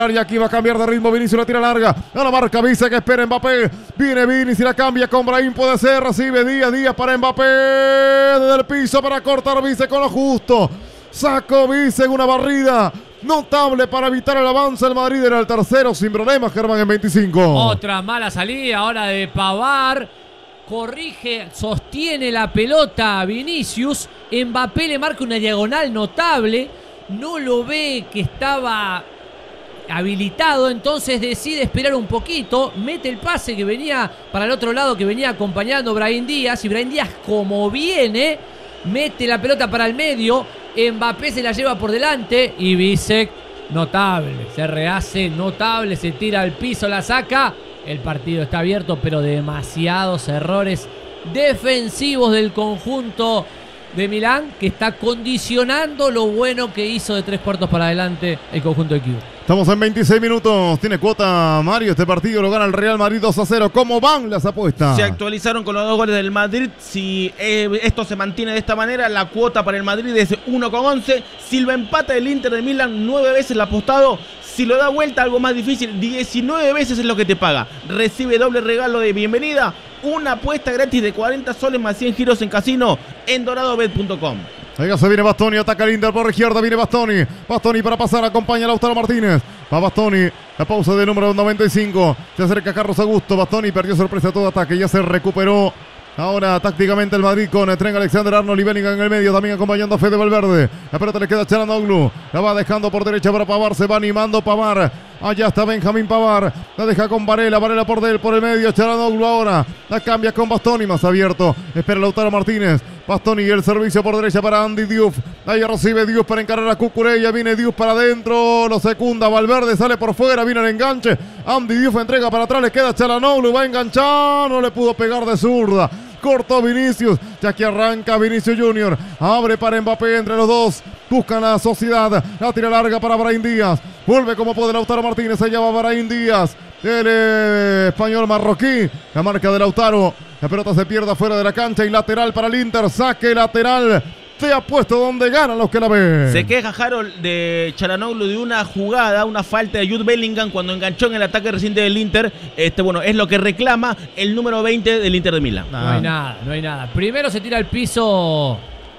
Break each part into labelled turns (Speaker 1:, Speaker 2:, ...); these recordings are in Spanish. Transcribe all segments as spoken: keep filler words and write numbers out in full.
Speaker 1: Y aquí va a cambiar de ritmo, Vinicius la tira larga, a la marca Vice que espera Mbappé, viene Vinicius y la cambia con Brahim, puede ser, recibe Díaz, Díaz para Mbappé, desde el piso para cortar Vice con lo justo, sacó Vice en una barrida notable para evitar el avance del Madrid, era el tercero sin problemas, Germán en veinticinco.
Speaker 2: Otra mala salida ahora de Pavard, corrige, sostiene la pelota Vinicius, Mbappé le marca una diagonal notable, no lo ve que estaba habilitado, entonces decide esperar un poquito, mete el pase que venía para el otro lado, que venía acompañando Brahim Díaz, y Brahim Díaz como viene, mete la pelota para el medio, Mbappé se la lleva por delante y Vícek, notable, se rehace, notable, se tira al piso, la saca, el partido está abierto, pero demasiados errores defensivos del conjunto de Milán, que está condicionando lo bueno que hizo de tres cuartos para adelante el conjunto de Kiev.
Speaker 1: Estamos en veintiséis minutos, tiene cuota Mario, este partido lo gana el Real Madrid dos a cero. ¿Cómo van las apuestas?
Speaker 3: Se actualizaron con los dos goles del Madrid. Si eh, esto se mantiene de esta manera, la cuota para el Madrid es uno con once. Si lo empata el Inter de Milán, nueve veces el apostado. Si lo da vuelta, algo más difícil, diecinueve veces es lo que te paga. Recibe doble regalo de bienvenida, una apuesta gratis de cuarenta soles más cien giros en casino en doradobet punto com.
Speaker 1: Ahí se viene Bastoni, ataca el Inter por izquierda, viene Bastoni. Bastoni para pasar, acompaña a Lautaro Martínez. Va Bastoni, la pausa de número noventa y cinco. Se acerca Carlos Augusto. Bastoni perdió sorpresa a todo ataque, ya se recuperó. Ahora tácticamente el Madrid con Trent Alexander-Arnold y Bellingham en el medio, también acompañando a Fede Valverde. La pelota le queda a Çalhanoğlu, la va dejando por derecha para Pavard, se va animando Pavard. Allá está Benjamín Pavard, la deja con Varela, Varela por, del, por el medio, Çalhanoğlu ahora, la cambia con Bastoni, más abierto, espera Lautaro Martínez. Bastoni y el servicio por derecha para Andy Diouf. Ahí recibe Diouf para encarar a Cucurella. Viene Diouf para adentro. Lo secunda Valverde. Sale por fuera. Viene el enganche. Andy Diouf entrega para atrás. Le queda Çalhanoğlu. Va a enganchar. No le pudo pegar de zurda. Cortó Vinicius. Ya que arranca Vinicius Junior. Abre para Mbappé entre los dos. Buscan la sociedad. La tira larga para Brahim Díaz. Vuelve como puede Lautaro Martínez. Allá va Brahim Díaz. El eh, español marroquí. La marca de Lautaro. La pelota se pierde fuera de la cancha y lateral para el Inter. Saque lateral. Te apuesto donde ganan los que la ven.
Speaker 3: Se queja Harold de Çalhanoğlu de una jugada, una falta de Jude Bellingham cuando enganchó en el ataque reciente del Inter. Este, bueno, es lo que reclama el número veinte del Inter de Milán.
Speaker 2: No hay nada, no hay nada. Primero se tira al piso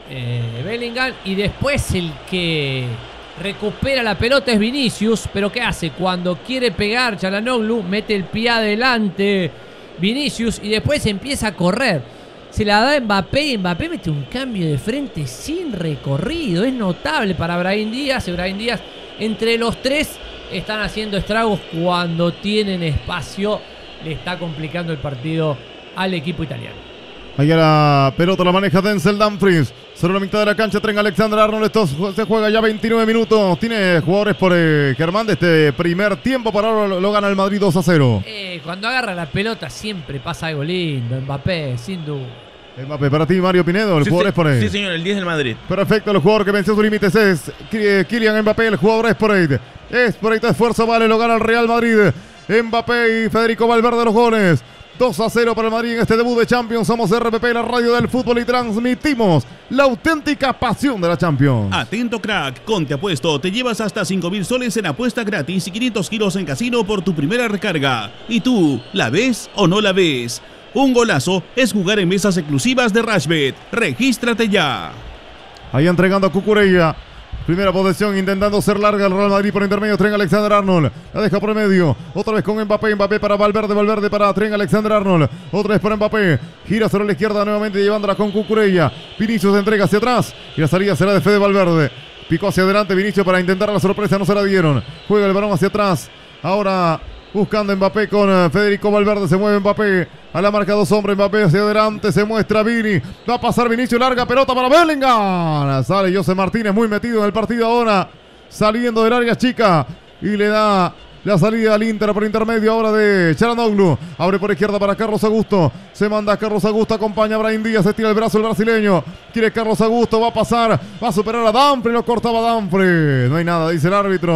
Speaker 2: eh, Bellingham y después el que recupera la pelota es Vinicius. Pero ¿qué hace? Cuando quiere pegar Çalhanoğlu, mete el pie adelante Vinicius y después empieza a correr. Se la da Mbappé y Mbappé mete un cambio de frente sin recorrido. Es notable para Brahim Díaz. Y Brahim Díaz, entre los tres, están haciendo estragos cuando tienen espacio. Le está complicando el partido al equipo italiano.
Speaker 1: Ahí la pelota la maneja Denzel Dumfries. Sobre la mitad de la cancha, Trent Alexander-Arnold. Esto se juega ya veintinueve minutos. Tiene jugadores por eh, Germán de este primer tiempo. Para ahora lo, lo gana el Madrid dos a cero.
Speaker 2: Eh, cuando agarra la pelota siempre pasa algo lindo. Mbappé, sin duda.
Speaker 1: Mbappé, para ti, Mario Pinedo, el
Speaker 3: sí,
Speaker 1: jugador
Speaker 3: sí,
Speaker 1: es por ahí.
Speaker 3: Sí, señor, el diez del Madrid.
Speaker 1: Perfecto, el jugador que venció sus límites es Kylian Mbappé, el jugador es por ahí. Es por ahí, de esfuerzo vale, lo gana el Real Madrid. Mbappé y Federico Valverde los goles. dos a cero para el Madrid en este debut de Champions. Somos R P P, la radio del fútbol, y transmitimos la auténtica pasión de la Champions.
Speaker 4: Atento, crack, con Te Apuesto te llevas hasta cinco mil soles en apuesta gratis y quinientos giros en casino por tu primera recarga. ¿Y tú, la ves o no la ves? Un golazo es jugar en mesas exclusivas de Rashbet. Regístrate ya.
Speaker 1: Ahí entregando a Cucurella. Primera posesión intentando ser larga el Real Madrid por intermedio. Trent Alexander-Arnold la deja por el medio. Otra vez con Mbappé. Mbappé para Valverde. Valverde para Trent Alexander-Arnold. Otra vez para Mbappé. Gira sobre la izquierda nuevamente llevándola con Cucurella. Vinicius entrega hacia atrás. Y la salida será de Fede Valverde. Picó hacia adelante Vinicius para intentar la sorpresa. No se la dieron. Juega el balón hacia atrás. Ahora buscando Mbappé con Federico Valverde. Se mueve Mbappé. A la marca dos hombres. Mbappé hacia adelante. Se muestra Vini. Va a pasar Vinicius. Larga pelota para Bellingham. Sale José Martínez muy metido en el partido ahora. Saliendo del área chica. Y le da la salida al Inter por intermedio ahora de Çalhanoğlu. Abre por izquierda para Carlos Augusto. Se manda a Carlos Augusto. Acompaña a Brahim Díaz. Se tira el brazo el brasileño. Quiere Carlos Augusto. Va a pasar. Va a superar a Dumfries. Lo cortaba Dumfries. No hay nada, dice el árbitro.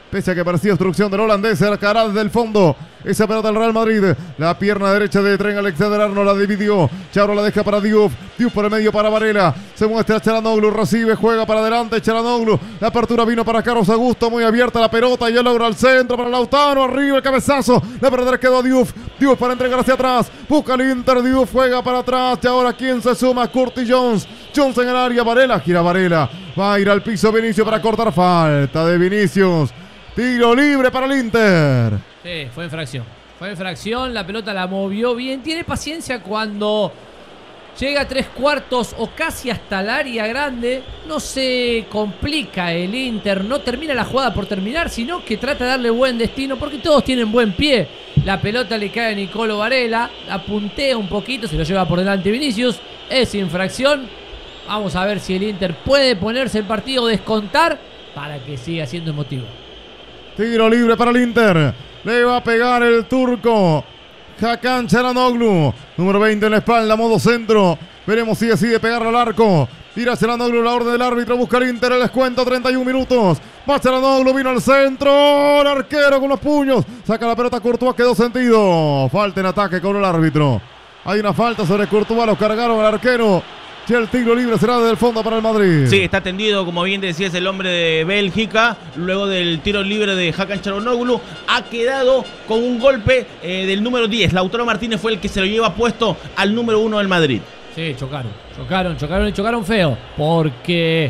Speaker 1: Pese a que parecía obstrucción del holandés, se arcará desde el fondo. Esa pelota del Real Madrid. La pierna derecha de Trent Alexander-Arnold la dividió. Charo la deja para Diouf. Diouf por el medio para Varela. Se muestra Çalhanoğlu. Recibe, juega para adelante Çalhanoğlu. La apertura vino para Carlos Augusto. Muy abierta la pelota. Ya logra el centro para Lautaro. Arriba el cabezazo. La pelota quedó a Diouf. Diouf para entregar hacia atrás. Busca el Inter. Diouf juega para atrás. Y ahora quién se suma. Curtis Jones. Jones en el área. Varela. Gira Varela. Va a ir al piso Vinicius para cortar. Falta de Vinicius. Tiro libre para el Inter.
Speaker 2: Sí, fue infracción. Fue infracción, la pelota la movió bien. Tiene paciencia cuando llega a tres cuartos o casi hasta el área grande. No se complica el Inter, no termina la jugada por terminar, sino que trata de darle buen destino porque todos tienen buen pie. La pelota le cae a Nicolo Varela, la puntea un poquito, se lo lleva por delante Vinicius. Es infracción. Vamos a ver si el Inter puede ponerse el partido, descontar para que siga siendo emotivo.
Speaker 1: Tiro libre para el Inter. Le va a pegar el turco Hakan Çalhanoğlu. Número veinte en la espalda, modo centro. Veremos si decide pegarle al arco. Tira Çalhanoğlu, la orden del árbitro. Busca el Inter, el descuento, treinta y un minutos. Va Çalhanoğlu, vino al centro. El arquero con los puños. Saca la pelota Courtois, quedó sentido. Falta en ataque con el árbitro. Hay una falta sobre Courtois, los cargaron al arquero. Y el tiro libre será desde el fondo para el Madrid.
Speaker 3: Sí, está tendido, como bien decías, el hombre de Bélgica. Luego del tiro libre de Hakan Çalhanoğlu, ha quedado con un golpe eh, del número diez. Lautaro Martínez fue el que se lo lleva puesto al número uno del Madrid.
Speaker 2: Sí, chocaron, chocaron, chocaron y chocaron feo. Porque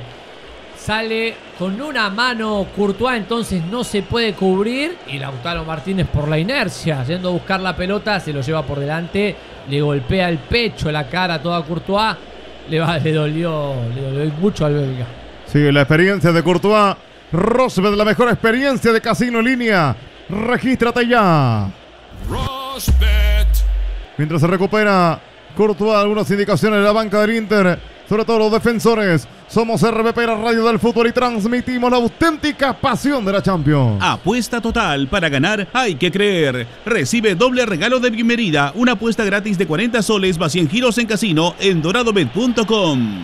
Speaker 2: sale con una mano Courtois, entonces no se puede cubrir. Y Lautaro Martínez, por la inercia, yendo a buscar la pelota, se lo lleva por delante. Le golpea el pecho, la cara toda a Courtois. Le, va, le, dolió, le dolió mucho al belga.
Speaker 1: Sigue la experiencia de Courtois. Rosbet, la mejor experiencia de casino en línea. Regístrate ya. Rosbet. Mientras se recupera Courtois, algunas indicaciones de la banca del Inter, sobre todo los defensores. Somos R B P, la radio del fútbol, y transmitimos la auténtica pasión de la Champions.
Speaker 4: Apuesta total. Para ganar hay que creer. Recibe doble regalo de bienvenida. Una apuesta gratis de cuarenta soles más cien giros en casino en doradobet punto com.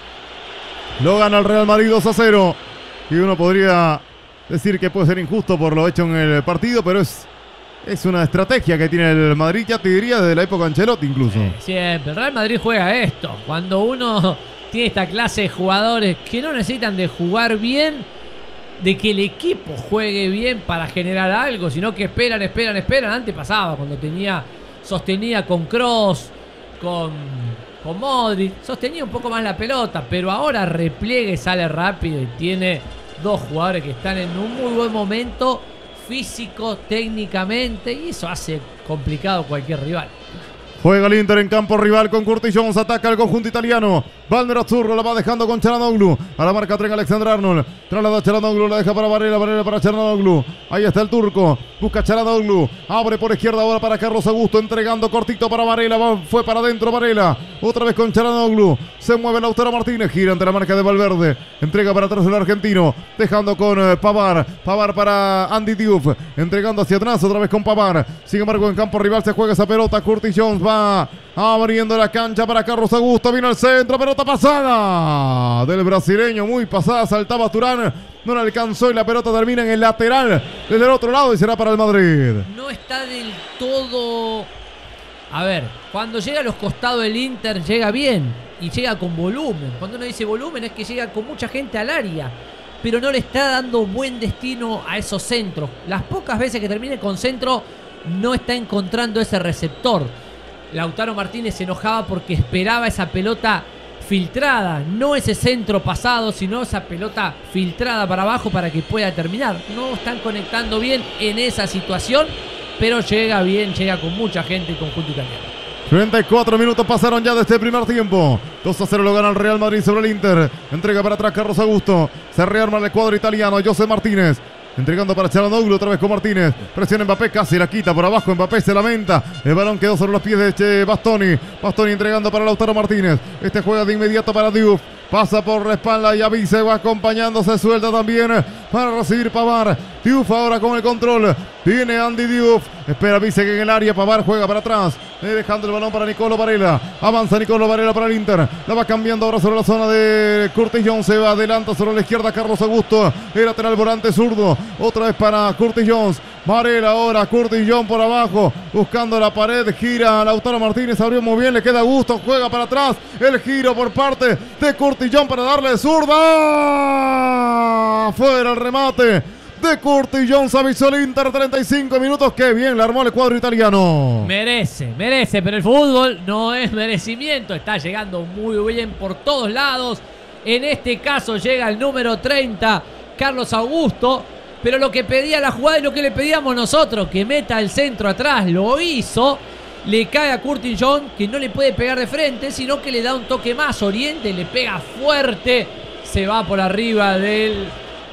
Speaker 1: Lo gana el Real Madrid dos a cero. Y uno podría decir que puede ser injusto por lo hecho en el partido, pero es, es una estrategia que tiene el Madrid, ya te diría, desde la época de Ancelotti incluso.
Speaker 2: Eh, siempre. El Real Madrid juega esto. Cuando uno tiene esta clase de jugadores que no necesitan de jugar bien, de que el equipo juegue bien para generar algo, sino que esperan, esperan, esperan. Antes pasaba, cuando tenía, sostenía con Kroos, con, con Modric, sostenía un poco más la pelota, pero ahora repliega y sale rápido y tiene dos jugadores que están en un muy buen momento físico, técnicamente, y eso hace complicado cualquier rival.
Speaker 1: Juega el Inter en campo rival con Curtis Jones, ataca el conjunto italiano. Valmer Azzurro la va dejando con Çalhanoğlu. A la marca Trent Alexander-Arnold. Traslada Çalhanoğlu, la deja para Varela, Varela para Çalhanoğlu. Ahí está el turco. Busca Çalhanoğlu. Abre por izquierda ahora para Carlos Augusto, entregando cortito para Varela. Va, fue para adentro Varela. Otra vez con Çalhanoğlu. Se mueve Lautaro Martínez. Gira ante la marca de Valverde. Entrega para atrás el argentino. Dejando con eh, Pavard. Pavard para Andy Diouf. Entregando hacia atrás otra vez con Pavard. Sin embargo, en campo rival se juega esa pelota. Curtis Jones va abriendo la cancha para Carlos Augusto. Vino al centro. Pelota pasada del brasileño. Muy pasada. Saltaba Turán. No le alcanzó y la pelota termina en el lateral desde el otro lado y será para el Madrid.
Speaker 2: No está del todo... A ver, cuando llega a los costados del Inter llega bien y llega con volumen. Cuando uno dice volumen es que llega con mucha gente al área, pero no le está dando buen destino a esos centros. Las pocas veces que termine con centro no está encontrando ese receptor. Lautaro Martínez se enojaba porque esperaba esa pelota filtrada, no ese centro pasado, sino esa pelota filtrada para abajo para que pueda terminar. No están conectando bien en esa situación, pero llega bien, llega con mucha gente el conjunto italiano.
Speaker 1: treinta y cuatro minutos pasaron ya de este primer tiempo. dos a cero lo gana el Real Madrid sobre el Inter. Entrega para atrás Carlos Augusto. Se rearma el cuadro italiano. José Martínez. Entregando para Çalhanoğlu, otra vez con Martínez. Presiona Mbappé, casi la quita por abajo. Mbappé se lamenta. El balón quedó sobre los pies de este Bastoni. Bastoni entregando para Lautaro Martínez. Este juega de inmediato para Diouf. Pasa por la espalda y Avise va acompañando, se suelta también para recibir Pavard. Diouf ahora con el control. Tiene Andy Diouf. Espera Avise que en el área. Pavard juega para atrás. Dejando el balón para Nicolo Varela. Avanza Nicolo Varela para el Inter. La va cambiando ahora sobre la zona de Curtis Jones. Se va adelanta sobre la izquierda Carlos Augusto. El lateral volante zurdo. Otra vez para Curtis Jones. Varela ahora. Curtis Jones por abajo. Buscando la pared. Gira Lautaro Martínez. Abrió muy bien. Le queda Augusto. Juega para atrás. El giro por parte de Curtis Jones para darle zurda. Fuera el remate de Curtis Jones. Avisó el Inter. treinta y cinco minutos. Qué bien le armó el cuadro italiano.
Speaker 2: Merece, merece, pero el fútbol no es merecimiento. Está llegando muy bien por todos lados. En este caso llega el número treinta, Carlos Augusto. Pero lo que pedía la jugada es lo que le pedíamos nosotros, que meta el centro atrás. Lo hizo. Le cae a Curtis Jones, que no le puede pegar de frente, sino que le da un toque más. Oriente le pega fuerte. Se va por arriba del...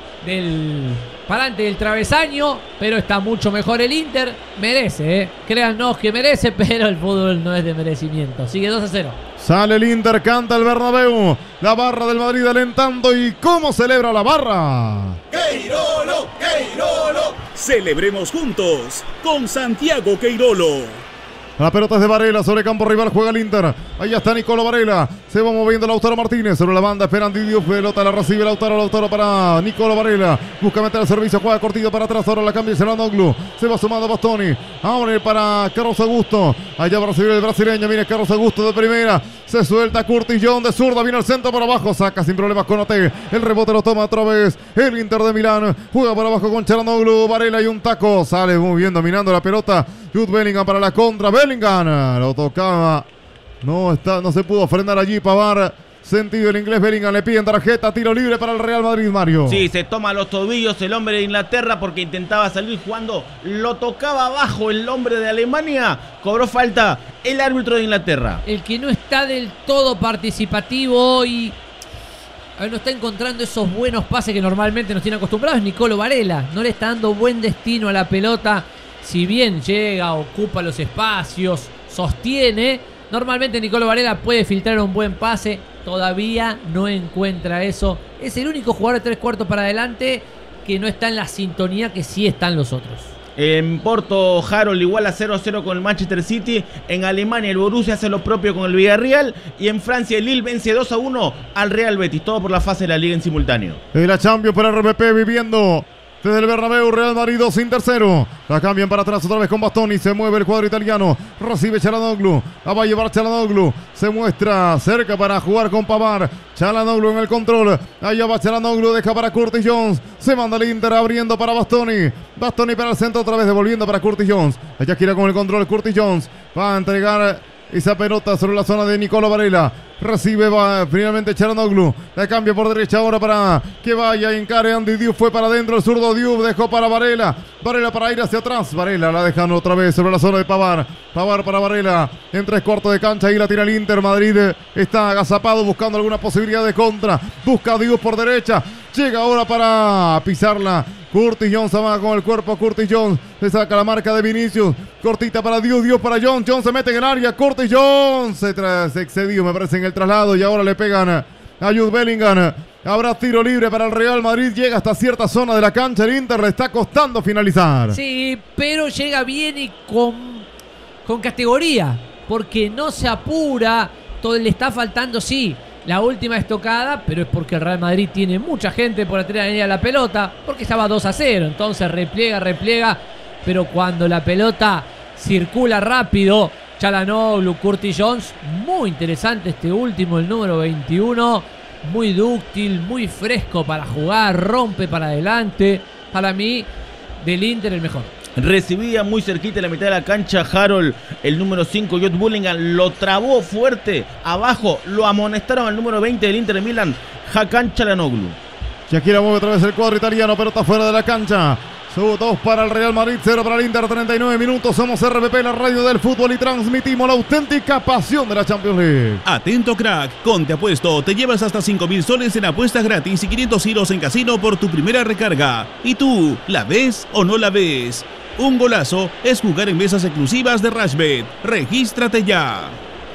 Speaker 2: del parante del travesaño, pero está mucho mejor el Inter. Merece, ¿eh? Créannos que merece, pero el fútbol no es de merecimiento. Sigue dos a cero.
Speaker 1: Sale el Inter, canta el Bernabéu. La barra del Madrid alentando. ¿Y cómo celebra la barra?
Speaker 4: ¡Queirolo! ¡Queirolo! Celebremos juntos con Santiago Queirolo.
Speaker 1: La pelota es de Varela, sobre campo rival juega el Inter. Ahí está Nicolo Varela. Se va moviendo Lautaro Martínez sobre la banda. Esperan Diouf. Pelota la recibe Lautaro. Lautaro para Nicolo Varela. Busca meter el servicio. Juega cortito para atrás. Ahora la cambia Çalhanoğlu. Se va sumando Bastoni. Ahora para Carlos Augusto. Allá va a recibir el brasileño. Viene Carlos Augusto de primera. Se suelta Curtis Jones de zurda. Viene al centro por abajo. Saca sin problemas con Ote. El rebote lo toma otra vez el Inter de Milán. Juega por abajo con Çalhanoğlu. Varela y un taco. Sale muy bien dominando la pelota. Jude Bellingham para la contra. Bellingham lo tocaba. No, está, no se pudo frenar allí Pavard. Sentido el inglés. Bellingham le piden tarjeta. Tiro libre para el Real Madrid, Mario.
Speaker 3: Sí, se toma los tobillos el hombre de Inglaterra porque intentaba salir jugando. Lo tocaba abajo el hombre de Alemania. Cobró falta el árbitro de Inglaterra.
Speaker 2: El que no está del todo participativo y no está encontrando esos buenos pases que normalmente nos tiene acostumbrados es Nicolo Varela. No le está dando buen destino a la pelota. Si bien llega, ocupa los espacios, sostiene, normalmente Nicolo Varela puede filtrar un buen pase. Todavía no encuentra eso. Es el único jugador de tres cuartos para adelante que no está en la sintonía que sí están los otros.
Speaker 3: En Porto, Harold igual a cero a cero con el Manchester City. En Alemania, el Borussia hace lo propio con el Villarreal. Y en Francia, el Lille vence dos a uno al Real Betis. Todo por la fase de la Liga en simultáneo.
Speaker 1: En la Champions para R B P viviendo desde el Bernabéu. Real Madrid dos, Inter cero. La cambian para atrás otra vez con Bastoni. Se mueve el cuadro italiano. Recibe Çalhanoğlu. La va a llevar Çalhanoğlu. Se muestra cerca para jugar con Pavard. Çalhanoğlu en el control. Allá va Çalhanoğlu. Deja para Curtis Jones. Se manda el Inter abriendo para Bastoni. Bastoni para el centro otra vez devolviendo para Curtis Jones. Allá gira con el control Curtis Jones. Va a entregar esa pelota sobre la zona de Nicolo Varela. Recibe va, finalmente Çalhanoğlu. La cambia por derecha ahora para que vaya encare Andy Diouf. Fue para adentro el zurdo Diouf. Dejó para Varela. Varela para ir hacia atrás. Varela la dejan otra vez sobre la zona de Pavard. Pavard para Varela. En tres cuartos de cancha. Ahí la tira el Inter. Madrid está agazapado buscando alguna posibilidad de contra. Busca a Diouf por derecha. Llega ahora para pisarla. Curtis Jones amaga con el cuerpo. Curtis Jones se saca la marca de Vinicius. Cortita para Diouf. Diouf para Jones. Jones se mete en el área. Curtis Jones se, se excedió, me parece, en el traslado. Y ahora le pegan a Jude Bellingham. Habrá tiro libre para el Real Madrid. Llega hasta cierta zona de la cancha. El Inter le está costando finalizar.
Speaker 2: Sí, pero llega bien y con, con categoría. Porque no se apura. Todo le está faltando, sí, la última estocada, pero es porque el Real Madrid tiene mucha gente por atrás de la pelota, porque estaba dos a cero, entonces repliega, repliega, pero cuando la pelota circula rápido, Çalhanoğlu, Curtis Jones, muy interesante este último, el número veintiuno, muy dúctil, muy fresco para jugar, rompe para adelante, para mí, del Inter el mejor.
Speaker 3: Recibía muy cerquita en la mitad de la cancha Harold, el número cinco, Jude Bellingham, lo trabó fuerte abajo, lo amonestaron al número veinte del Inter de Milán, Hakan Çalhanoğlu.
Speaker 1: Y aquí la mueve otra vez el cuadro italiano, pero está fuera de la cancha. Sube dos para el Real Madrid, cero para el Inter, treinta y nueve minutos. Somos R B P, la radio del fútbol, y transmitimos la auténtica pasión de la Champions League.
Speaker 4: Atento, crack, con Te Apuesto te llevas hasta cinco mil soles en apuestas gratis y quinientos giros en casino por tu primera recarga. ¿Y tú, la ves o no la ves? Un golazo es jugar en mesas exclusivas de Rashbet. Regístrate ya.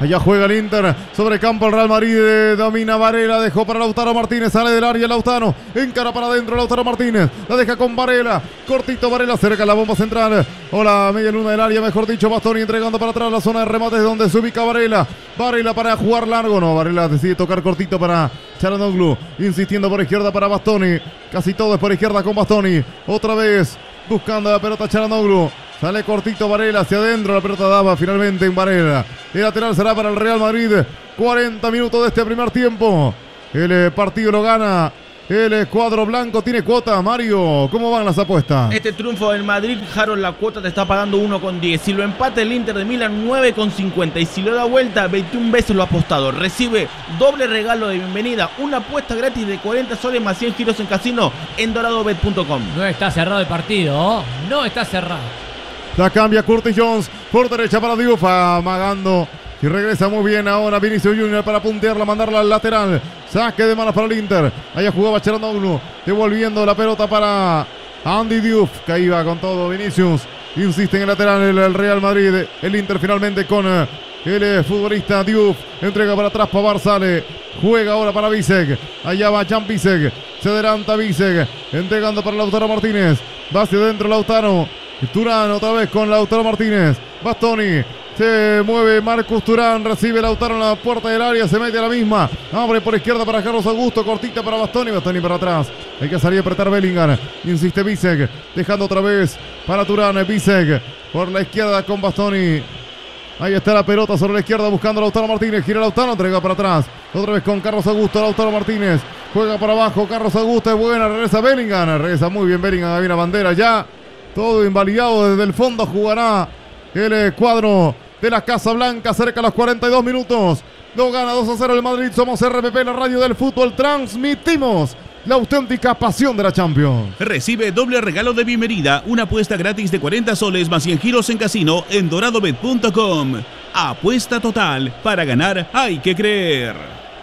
Speaker 1: Allá juega el Inter, sobre campo el Real Madrid, eh, domina Varela, dejó para Lautaro Martínez, sale del área Lautaro, encara para adentro Lautaro Martínez, la deja con Varela, cortito Varela, cerca la bomba central, o la media luna del área, mejor dicho, Bastoni entregando para atrás la zona de remates donde se ubica Varela, Varela para jugar largo, no, Varela decide tocar cortito para Çalhanoğlu, insistiendo por izquierda para Bastoni, casi todo es por izquierda con Bastoni, otra vez buscando la pelota Çalhanoğlu. Sale cortito Varela hacia adentro, la pelota daba finalmente en Varela. El lateral será para el Real Madrid. cuarenta minutos de este primer tiempo. El eh, partido lo gana el eh, cuadro blanco. Tiene cuota, Mario. ¿Cómo van las apuestas?
Speaker 3: Este triunfo del Madrid, Harold, la cuota te está pagando uno con diez. Si lo empata el Inter de Milán, nueve con cincuenta. Y si lo da vuelta, veintiuna veces lo ha apostado. Recibe doble regalo de bienvenida. Una apuesta gratis de cuarenta soles más cien giros en casino en doradobet punto com.
Speaker 2: No está cerrado el partido, ¿oh? No está cerrado.
Speaker 1: La cambia Curtis Jones por derecha para Diouf, amagando y regresa muy bien ahora Vinicius Junior para puntearla, mandarla al lateral. Saque de manos para el Inter. Allá jugaba Çalhanoğlu, devolviendo la pelota para Andy Diouf, que iba con todo Vinicius. Insiste en el lateral el, el Real Madrid. El Inter finalmente con eh, el futbolista Diouf. Entrega para atrás, Pavard sale. Juega ahora para Bisek. Allá va Jan Bisek. Se adelanta Bisek. Entregando para Lautaro Martínez. Va hacia adentro Lautaro. Turán otra vez con Lautaro Martínez. Bastoni. Se mueve Marcus Turán. Recibe Lautaro en la puerta del área. Se mete a la misma. Abre por izquierda para Carlos Augusto. Cortita para Bastoni. Bastoni para atrás. Hay que salir a apretar Bellingham. Insiste Bisek. Dejando otra vez para Turán. Bisek por la izquierda con Bastoni. Ahí está la pelota sobre la izquierda buscando a Lautaro Martínez. Gira Lautaro. Entrega para atrás. Otra vez con Carlos Augusto. Lautaro Martínez. Juega para abajo. Carlos Augusto es buena. Regresa Bellingham. Regresa muy bien Bellingham. Hay una bandera ya. Todo invalidado desde el fondo. Jugará el cuadro de la Casa Blanca cerca a los cuarenta y dos minutos. Lo gana dos a cero el Madrid. Somos R P P, la radio del fútbol. Transmitimos la auténtica pasión de la Champions.
Speaker 4: Recibe doble regalo de bienvenida. Una apuesta gratis de cuarenta soles más cien giros en casino en doradobet punto com. Apuesta total. Para ganar hay que creer.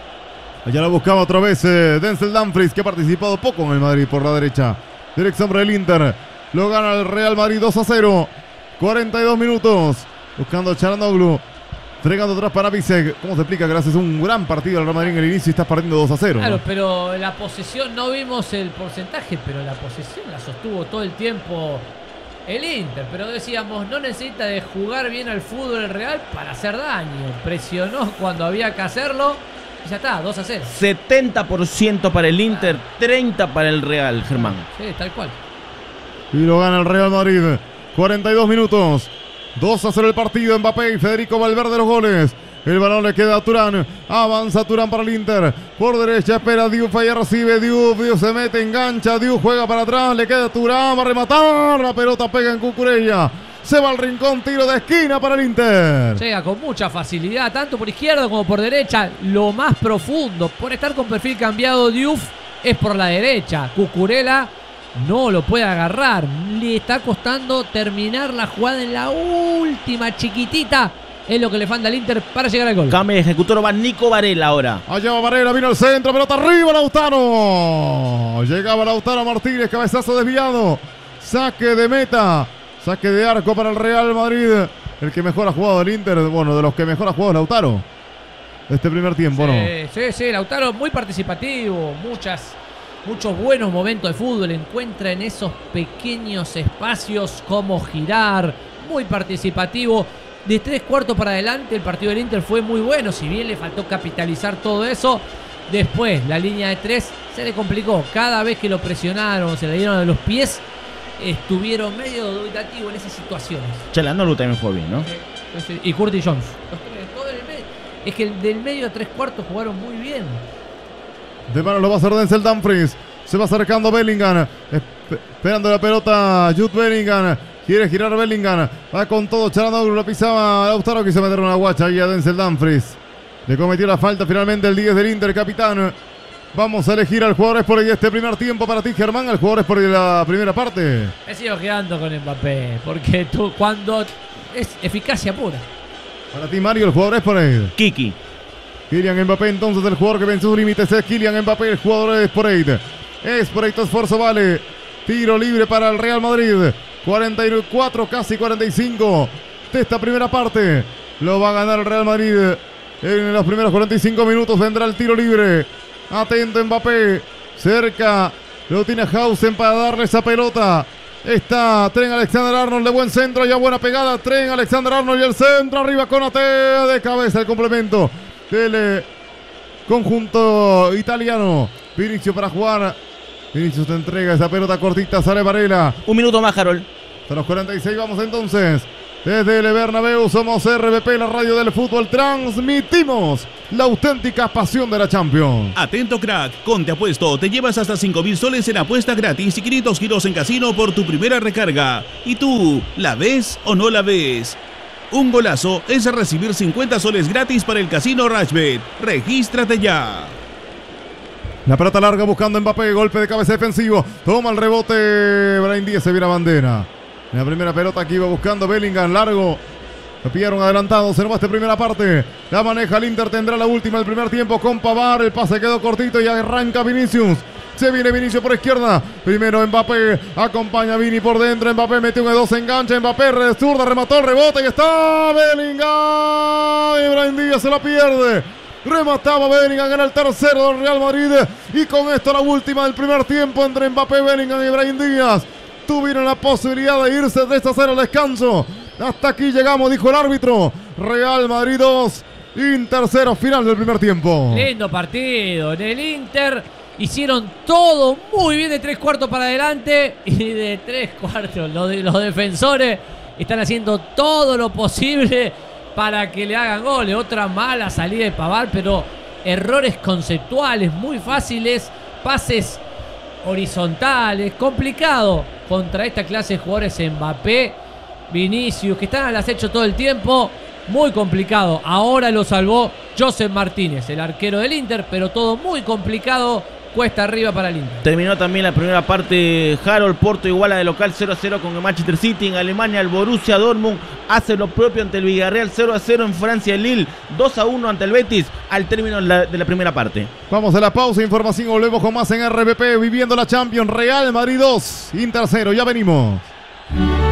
Speaker 1: Allá la buscaba otra vez eh, Denzel Dumfries, que ha participado poco en el Madrid por la derecha. Dirección para el Inter. Lo gana el Real Madrid dos a cero. cuarenta y dos minutos. Buscando a Çalhanoğlu. Entregando atrás para Bisek. ¿Cómo se explica que le haces un gran partido al Real Madrid en el inicio y estás perdiendo dos a cero?
Speaker 2: Claro,
Speaker 1: ¿no?
Speaker 2: pero la posesión, no vimos el porcentaje, pero la posesión la sostuvo todo el tiempo el Inter. Pero decíamos, no necesita de jugar bien al fútbol el Real para hacer daño. Presionó cuando había que hacerlo y ya está, dos a cero.
Speaker 3: setenta por ciento para el Inter, treinta por ciento para el Real, Germán.
Speaker 2: Sí, tal cual.
Speaker 1: Y lo gana el Real Madrid. cuarenta y dos minutos. dos a cero el partido. Mbappé y Federico Valverde los goles. El balón le queda a Turán. Avanza Turán para el Inter. Por derecha espera Diouf. Allá recibe Diouf. Diouf se mete, engancha. Diouf juega para atrás. Le queda a Turán. Va a rematar. La pelota pega en Cucurella. Se va al rincón. Tiro de esquina para el Inter.
Speaker 2: Llega con mucha facilidad, tanto por izquierda como por derecha. Lo más profundo. Por estar con perfil cambiado, Diouf es por la derecha. Cucurella no lo puede agarrar. Le está costando terminar la jugada en la última chiquitita. Es lo que le falta al Inter para llegar al gol.
Speaker 3: Cambio de ejecutor, va Nico Varela ahora.
Speaker 1: Allá va Varela, vino al centro, pelota arriba, Lautaro. Llegaba Lautaro Martínez, cabezazo desviado. Saque de meta. Saque de arco para el Real Madrid. El que mejor ha jugado el Inter. Bueno, de los que mejor ha jugado Lautaro. Este primer tiempo,
Speaker 2: sí,
Speaker 1: ¿no?
Speaker 2: Sí, sí, Lautaro muy participativo. Muchas... Muchos buenos momentos de fútbol, encuentra en esos pequeños espacios cómo girar, muy participativo. De tres cuartos para adelante el partido del Inter fue muy bueno, si bien le faltó capitalizar todo eso. Después la línea de tres se le complicó, cada vez que lo presionaron, se le dieron a los pies, estuvieron medio dubitativos en esas situaciones.
Speaker 3: Çalhanoğlu también fue bien, ¿no?
Speaker 2: Sí, sí. Y Curtis Jones. Los tres, todo en el medio. Es que el del medio a tres cuartos jugaron muy bien.
Speaker 1: De mano lo va a hacer Denzel Dumfries. Se va acercando Bellingham. Esperando la pelota Jude Bellingham. Quiere girar Bellingham. Va con todo. Çalhanoğlu la pisaba. Lautaro quiso meter una guacha ahí a Denzel Dumfries. Le cometió la falta finalmente el diez del Inter, capitán. Vamos a elegir al jugador por este primer tiempo para ti, Germán. Al jugador por la primera parte.
Speaker 2: Me sigo quedando con Mbappé. Porque tú, cuando es eficacia pura.
Speaker 1: Para ti, Mario, el jugador es por ahí.
Speaker 3: Kiki.
Speaker 1: Kylian Mbappé, entonces el jugador que vence sus límites es Kylian Mbappé, el jugador es por ahí. Es por ahí, esfuerzo vale. Tiro libre para el Real Madrid. cuarenta y cuatro, casi cuarenta y cinco de esta primera parte. lo va a ganar el Real Madrid. En los primeros cuarenta y cinco minutos vendrá el tiro libre. Atento Mbappé. Cerca. Lo tiene Hausen para darle esa pelota. Está Trent Alexander-Arnold de buen centro. Ya buena pegada. Trent Alexander-Arnold y el centro. Arriba Konaté. De cabeza el complemento del eh, conjunto italiano. Vinicius para jugar. Vinicius te entrega esa pelota cortita. Sale Varela.
Speaker 3: Un minuto más, Harold.
Speaker 1: Hasta los cuarenta y seis vamos entonces. Desde el Bernabéu somos R B P, la radio del fútbol. Transmitimos la auténtica pasión de la Champions.
Speaker 4: Atento crack, con Te Apuesto te llevas hasta cinco mil soles en apuesta gratis y quinientos giros en casino por tu primera recarga. ¿Y tú, la ves o no la ves? Un golazo es recibir cincuenta soles gratis para el casino Rashbet. Regístrate ya.
Speaker 1: La pelota larga buscando Mbappé, golpe de cabeza defensivo. Toma el rebote, Brahim Díaz se viene a bandera. En la primera pelota que iba buscando Bellingham, largo. Lo pillaron adelantado, se nos va esta primera parte. La maneja el Inter, tendrá la última del primer tiempo con Pavard. El pase quedó cortito y arranca Vinicius. Se viene Vinicius por izquierda. Primero Mbappé, acompaña a Vini por dentro. Mbappé metió un de dos, engancha. Mbappé, red zurda, remató el rebote y está Bellingham. Y Brahim Díaz se la pierde. Remataba Bellingham en el tercero del Real Madrid. Y con esto la última del primer tiempo entre Mbappé, Bellingham y Brahim Díaz. Tuvieron la posibilidad de irse tres a cero al descanso. Hasta aquí llegamos, dijo el árbitro. Real Madrid dos, Inter cero, final del primer tiempo.
Speaker 2: Lindo partido. En el Inter hicieron todo muy bien de tres cuartos para adelante. Y de tres cuartos los, de, los defensores están haciendo todo lo posible para que le hagan goles. Otra mala salida de Pavard, pero errores conceptuales muy fáciles. Pases horizontales, complicado contra esta clase de jugadores. Mbappé, Vinicius, que están al acecho todo el tiempo, muy complicado. Ahora lo salvó Joseph Martínez, el arquero del Inter, pero todo muy complicado, cuesta arriba para el Inter.
Speaker 3: Terminó también la primera parte. Harold, Porto iguala de local cero a cero con el Manchester City. En Alemania el Borussia Dortmund hace lo propio ante el Villarreal cero a cero. En Francia el Lille dos a uno ante el Betis al término de la, de la primera parte.
Speaker 1: Vamos a la pausa, información, volvemos con más en R B P, viviendo la Champions. Real Madrid dos, Inter cero, ya venimos.